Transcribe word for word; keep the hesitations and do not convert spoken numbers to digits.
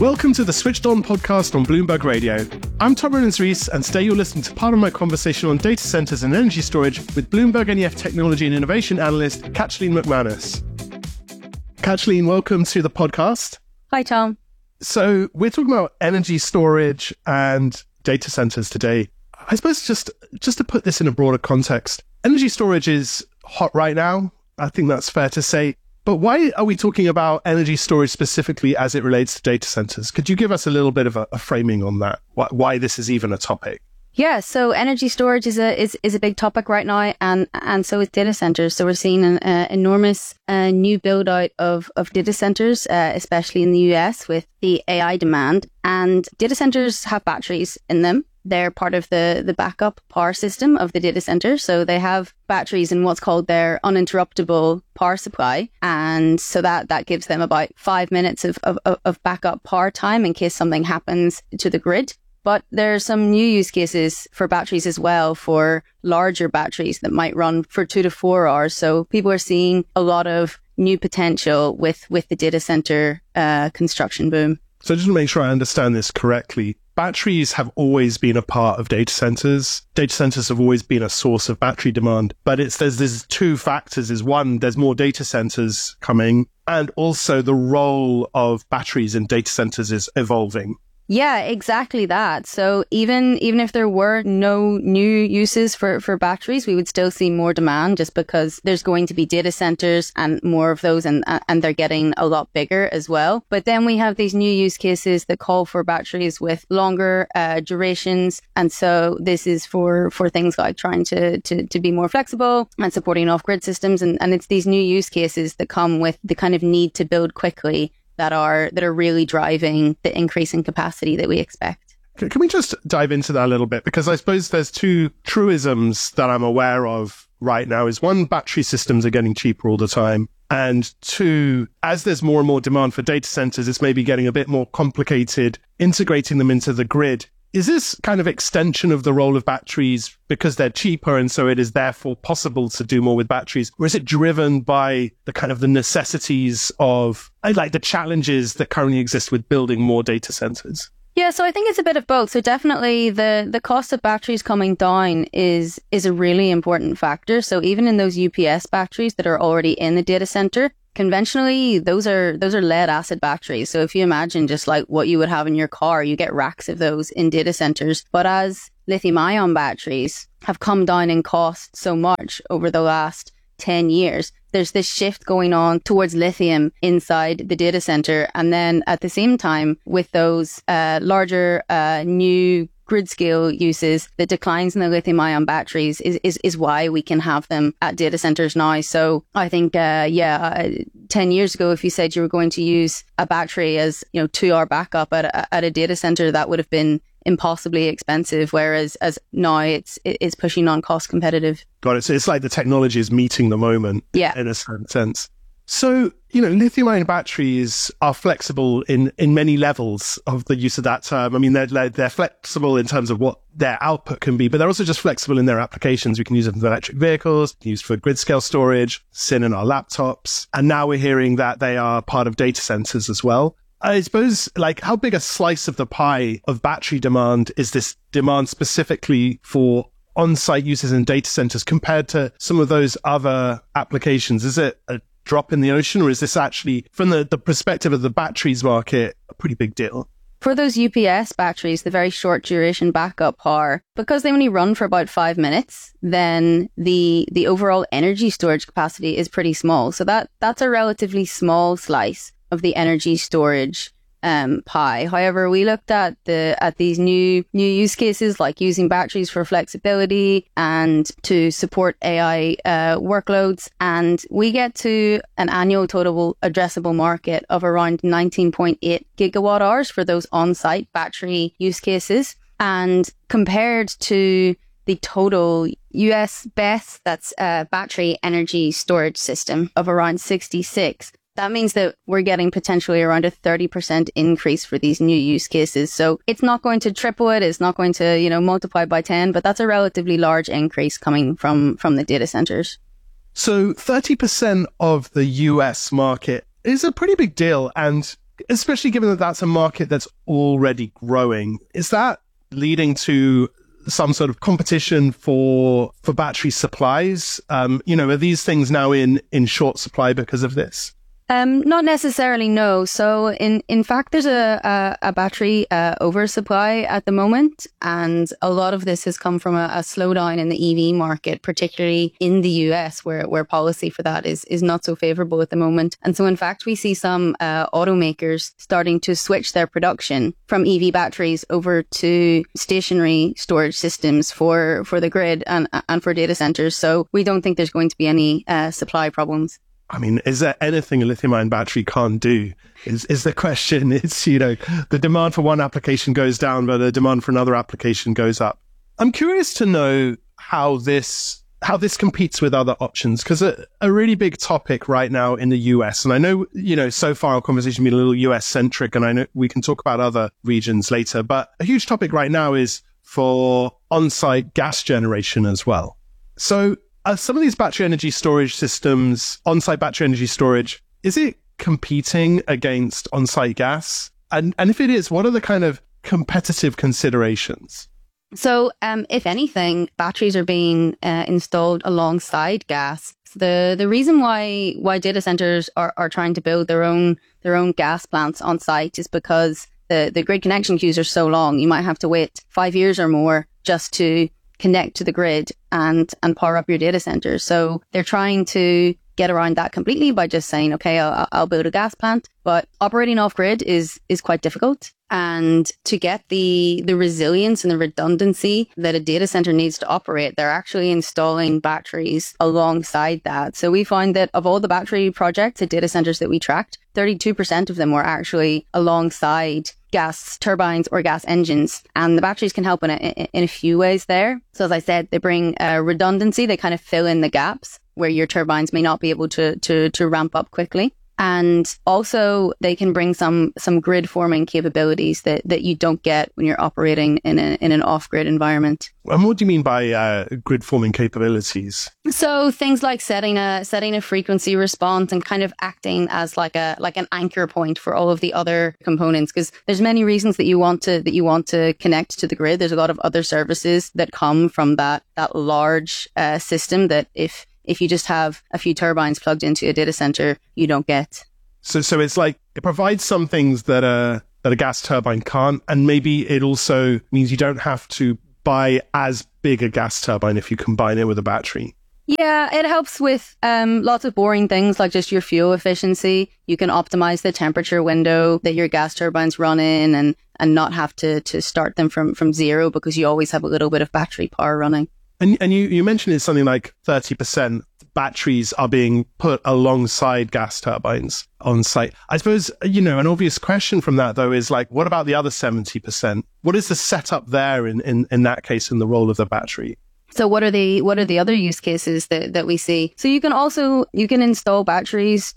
Welcome to the Switched On podcast on Bloomberg Radio. I'm Tom Rollins-Rees, and today you're listening to part of my conversation on data centers and energy storage with Bloomberg N E F technology and innovation analyst Kathleen McManus. Kathleen, welcome to the podcast. Hi, Tom. So we're talking about energy storage and data centers today. I suppose just, just to put this in a broader context, energy storage is hot right now. I think that's fair to say. But why are we talking about energy storage specifically as it relates to data centers? Could you give us a little bit of a, a framing on that? Why, why this is even a topic? Yeah, so energy storage is a is, is a big topic right now, and and so is data centers. So we're seeing an uh, enormous uh, new build out of of data centers, uh, especially in the U S with the A I demand. And data centers have batteries in them. They're part of the, the backup power system of the data center. So they have batteries in what's called their uninterruptible power supply. And so that, that gives them about five minutes of, of, of backup power time in case something happens to the grid. But there are some new use cases for batteries as well, for larger batteries that might run for two to four hours. So people are seeing a lot of new potential with, with the data center uh, construction boom. So just to make sure I understand this correctly, batteries have always been a part of data centers. Data centers have always been a source of battery demand, but it's there's there's two factors. Is one, there's more data centers coming, and also the role of batteries in data centers is evolving. Yeah, exactly that. So even even if there were no new uses for, for batteries, we would still see more demand just because there's going to be data centers and more of those, and and they're getting a lot bigger as well. But then we have these new use cases that call for batteries with longer uh, durations. And so this is for, for things like trying to, to, to be more flexible and supporting off-grid systems. And, and it's these new use cases that come with the kind of need to build quickly that are that are really driving the increase in capacity that we expect. Can we just dive into that a little bit? Because I suppose there's two truisms that I'm aware of right now. Is one, battery systems are getting cheaper all the time. And two, as there's more and more demand for data centers, it's maybe getting a bit more complicated integrating them into the grid. Is this kind of extension of the role of batteries because they're cheaper and so it is therefore possible to do more with batteries? Or is it driven by the kind of the necessities of, like the challenges that currently exist with building more data centers? Yeah, so I think it's a bit of both. So definitely the, the cost of batteries coming down is is a really important factor. So even in those U P S batteries that are already in the data center, conventionally, those are those are lead acid batteries. So if you imagine just like what you would have in your car, you get racks of those in data centers. But as lithium ion batteries have come down in cost so much over the last ten years, there's this shift going on towards lithium inside the data center. And then at the same time, with those uh, larger uh, new grid scale uses, the declines in the lithium ion batteries is, is, is why we can have them at data centers now. So I think, uh, yeah, uh, ten years ago, if you said you were going to use a battery as, you know, two hour backup at a, at a data center, that would have been impossibly expensive. Whereas as now it's, it's pushing on cost competitive. Got it. So it's like the technology is meeting the moment. Yeah. In a certain sense. So, you know, lithium-ion batteries are flexible in, in many levels of the use of that term. I mean, they're, they're flexible in terms of what their output can be, but they're also just flexible in their applications. We can use them for electric vehicles, used for grid-scale storage, sit in our laptops. And now we're hearing that they are part of data centers as well. I suppose, like, how big a slice of the pie of battery demand is this demand specifically for on-site uses in data centers compared to some of those other applications? Is it a drop in the ocean, or is this actually, from the, the perspective of the batteries market, a pretty big deal? For those U P S batteries, the very short duration backup power, because they only run for about five minutes, then the the overall energy storage capacity is pretty small. So that that's a relatively small slice of the energy storage um, pie. However, we looked at the at these new new use cases like using batteries for flexibility and to support A I uh, workloads, and we get to an annual total addressable market of around nineteen point eight gigawatt hours for those on-site battery use cases. And compared to the total U S B E S, that's a battery energy storage system, of around sixty-six. That means that we're getting potentially around a thirty percent increase for these new use cases. So it's not going to triple it. It's not going to, you know, multiply by ten, but that's a relatively large increase coming from, from the data centers. So thirty percent of the U S market is a pretty big deal. And especially given that that's a market that's already growing. Is that leading to some sort of competition for for battery supplies? Um, you know, are these things now in, in short supply because of this? Um, not necessarily, no. So in, in fact, there's a, a, a battery uh, oversupply at the moment. And a lot of this has come from a, a slowdown in the E V market, particularly in the U S, where, where policy for that is, is not so favorable at the moment. And so in fact, we see some uh, automakers starting to switch their production from E V batteries over to stationary storage systems for, for the grid and, and for data centers. So we don't think there's going to be any uh, supply problems. I mean, is there anything a lithium-ion battery can't do? Is is the question. It's, you know, the demand for one application goes down, but the demand for another application goes up. I'm curious to know how this how this competes with other options, because a, a really big topic right now in the U S, and I know, you know, so far our conversation has been a little U S-centric, and I know we can talk about other regions later, but a huge topic right now is for on-site gas generation as well. So Uh, some of these battery energy storage systems, on-site battery energy storage, is it competing against on-site gas? And and if it is, what are the kind of competitive considerations? So, um, if anything, batteries are being uh, installed alongside gas. So the the reason why why data centers are, are trying to build their own their own gas plants on site is because the, the grid connection queues are so long. You might have to wait five years or more just to connect to the grid and and power up your data center. So they're trying to get around that completely by just saying, okay, I'll, I'll build a gas plant. But operating off grid is is quite difficult. And to get the the resilience and the redundancy that a data center needs to operate, they're actually installing batteries alongside that. So we find that of all the battery projects at data centers that we tracked, thirty-two percent of them were actually alongside gas turbines or gas engines. And the batteries can help in a, in a few ways there. So as I said, they bring uh, redundancy. They kind of fill in the gaps where your turbines may not be able to, to, to ramp up quickly. And also they can bring some some grid forming capabilities that, that you don't get when you're operating in a, in an off-grid environment. And what do you mean by uh, grid forming capabilities? So things like setting a setting a frequency response and kind of acting as like a like an anchor point for all of the other components, because there's many reasons that you want to that you want to connect to the grid. There's a lot of other services that come from that that large uh, system that if If you just have a few turbines plugged into a data center, you don't get. So, so it's like it provides some things that a that a gas turbine can't, and maybe it also means you don't have to buy as big a gas turbine if you combine it with a battery. Yeah, it helps with um, lots of boring things like just your fuel efficiency. You can optimize the temperature window that your gas turbines run in, and and not have to to start them from from zero, because you always have a little bit of battery power running. And and you, you mentioned it's something like thirty percent batteries are being put alongside gas turbines on site. I suppose, you know, an obvious question from that, though, is like, what about the other seventy percent? What is the setup there in, in, in that case in the role of the battery? So what are the what are the other use cases that, that we see? So you can also you can install batteries